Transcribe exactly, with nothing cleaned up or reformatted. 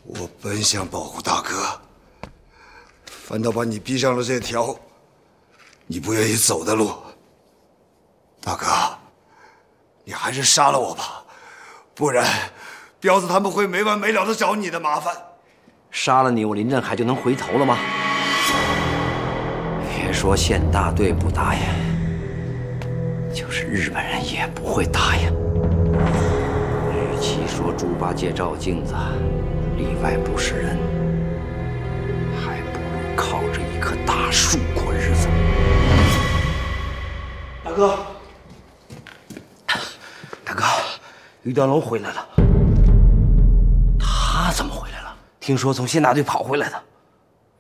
我本想保护大哥，反倒把你逼上了这条你不愿意走的路。大哥，你还是杀了我吧，不然彪子他们会没完没了的找你的麻烦。 杀了你，我林振海就能回头了吗？别说县大队不答应，就是日本人也不会答应。与其说猪八戒照镜子里外不是人，还不如靠着一棵大树过日子。大哥，大哥，于端龙回来了。他怎么回来了？听说从县大队跑回来的。